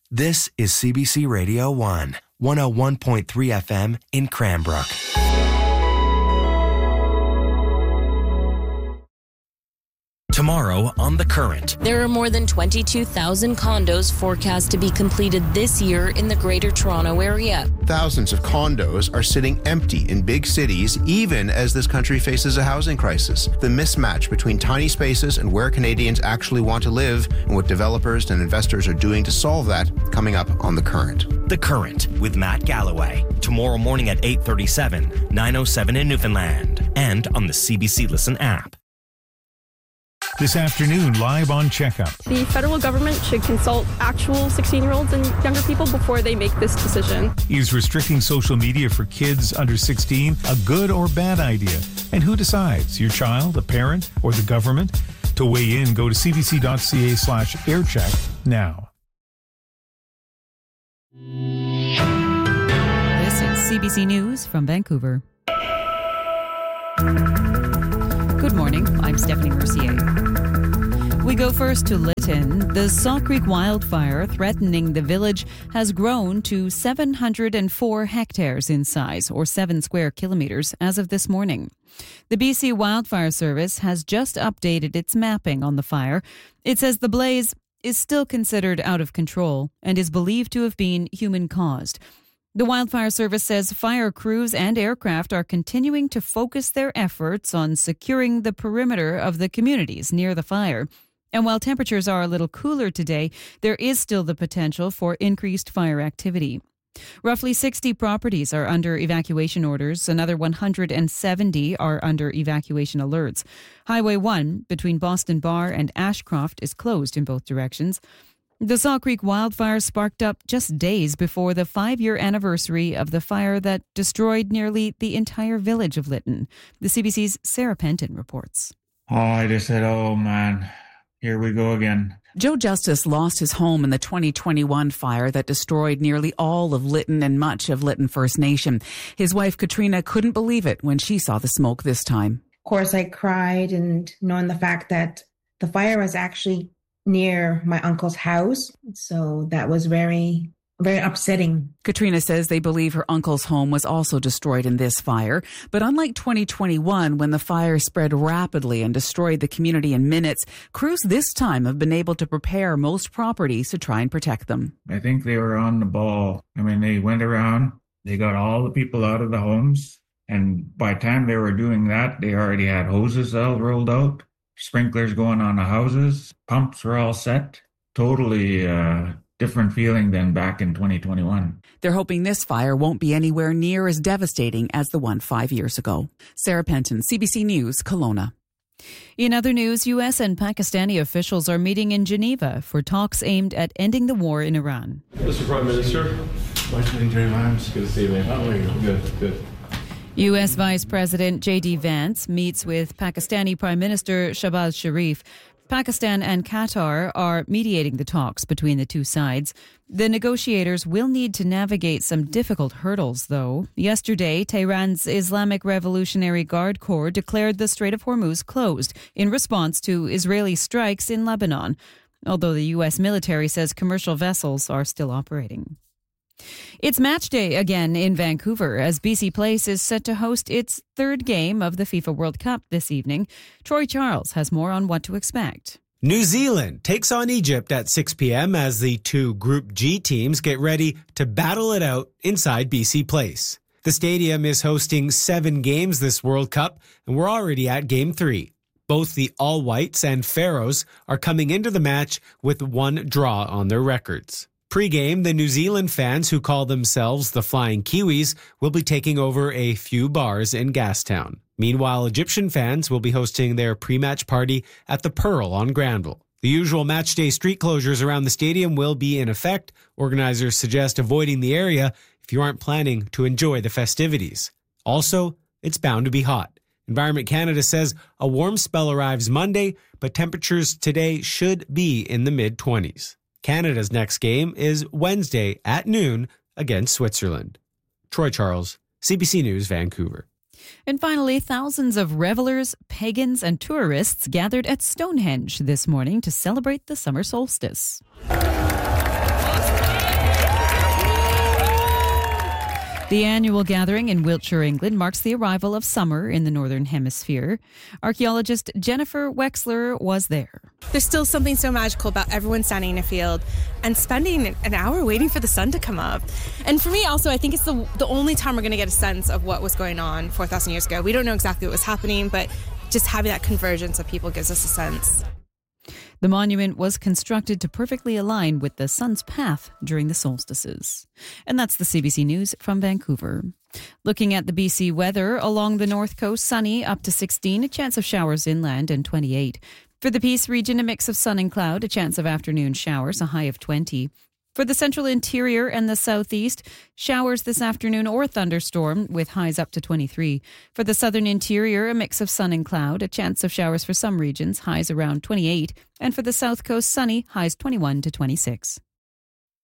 This is CBC Radio 1, 101.3 FM in Cranbrook. Tomorrow on The Current. There are more than 22,000 condos forecast to be completed this year in the Greater Toronto Area. Thousands of condos are sitting empty in big cities, even as this country faces a housing crisis. The mismatch between tiny spaces and where Canadians actually want to live, and what developers and investors are doing to solve that, coming up on The Current. The Current with Matt Galloway. Tomorrow morning at 8:37, 9:07 in Newfoundland, and on the CBC Listen app. This afternoon, live on Checkup. The federal government should consult actual 16-year-olds and younger people before they make this decision. Is restricting social media for kids under 16 a good or bad idea? And who decides, your child, a parent, or the government? To weigh in, go to cbc.ca/aircheck now. This is CBC News from Vancouver. Good morning, I'm Stephanie Mercier. We go first to Lytton. The Salt Creek wildfire threatening the village has grown to 704 hectares in size, or 7 square kilometres, as of this morning. The BC Wildfire Service has just updated its mapping on the fire. It says the blaze is still considered out of control and is believed to have been human-caused. The Wildfire Service says fire crews and aircraft are continuing to focus their efforts on securing the perimeter of the communities near the fire. And while temperatures are a little cooler today, there is still the potential for increased fire activity. Roughly 60 properties are under evacuation orders. Another 170 are under evacuation alerts. Highway 1 between Boston Bar and Ashcroft is closed in both directions. The Salt Creek wildfire sparked up just days before the 5-year anniversary of the fire that destroyed nearly the entire village of Lytton. The CBC's Sarah Penton reports. I just said, oh man, here we go again. Joe Justice lost his home in the 2021 fire that destroyed nearly all of Lytton and much of Lytton First Nation. His wife, Katrina, couldn't believe it when she saw the smoke this time. Of course, I cried, and knowing the fact that the fire was actually near my uncle's house. So that was very, very upsetting. Katrina says they believe her uncle's home was also destroyed in this fire. But unlike 2021, when the fire spread rapidly and destroyed the community in minutes, crews this time have been able to prepare most properties to try and protect them. I think they were on the ball. I mean, they went around, they got all the people out of the homes. And by the time they were doing that, they already had hoses all rolled out. Sprinklers going on the houses, pumps were all set. Totally different feeling than back in 2021. They're hoping this fire won't be anywhere near as devastating as the one 5 years ago. Sarah Penton, CBC News, Kelowna. In other news, U.S. and Pakistani officials are meeting in Geneva for talks aimed at ending the war in Iran. Mr. Prime Minister. Vice President Jerry Lyons. Good to see you, man. How are you? Good. U.S. Vice President J.D. Vance meets with Pakistani Prime Minister Shahbaz Sharif. Pakistan and Qatar are mediating the talks between the two sides. The negotiators will need to navigate some difficult hurdles, though. Yesterday, Tehran's Islamic Revolutionary Guard Corps declared the Strait of Hormuz closed in response to Israeli strikes in Lebanon, although the U.S. military says commercial vessels are still operating. It's match day again in Vancouver as BC Place is set to host its third game of the FIFA World Cup this evening. Troy Charles has more on what to expect. New Zealand takes on Egypt at 6 p.m. as the two Group G teams get ready to battle it out inside BC Place. The stadium is hosting 7 games this World Cup, and we're already at Game 3. Both the All Whites and Pharaohs are coming into the match with 1 draw on their records. Pre-game, the New Zealand fans who call themselves the Flying Kiwis will be taking over a few bars in Gastown. Meanwhile, Egyptian fans will be hosting their pre-match party at the Pearl on Granville. The usual matchday street closures around the stadium will be in effect. Organizers suggest avoiding the area if you aren't planning to enjoy the festivities. Also, it's bound to be hot. Environment Canada says a warm spell arrives Monday, but temperatures today should be in the mid-20s. Canada's next game is Wednesday at noon against Switzerland. Troy Charles, CBC News, Vancouver. And finally, thousands of revelers, pagans, and tourists gathered at Stonehenge this morning to celebrate the summer solstice. The annual gathering in Wiltshire, England marks the arrival of summer in the Northern Hemisphere. Archaeologist Jennifer Wexler was there. There's still something so magical about everyone standing in a field and spending an hour waiting for the sun to come up. And for me also, I think it's the only time we're going to get a sense of what was going on 4,000 years ago. We don't know exactly what was happening, but just having that convergence of people gives us a sense. The monument was constructed to perfectly align with the sun's path during the solstices. And that's the CBC News from Vancouver. Looking at the BC weather, along the north coast, sunny up to 16, a chance of showers inland, and 28. For the Peace region, a mix of sun and cloud, a chance of afternoon showers, a high of 20. For the central interior and the southeast, showers this afternoon or thunderstorm with highs up to 23. For the southern interior, a mix of sun and cloud, a chance of showers for some regions, highs around 28. And for the south coast, sunny, highs 21 to 26.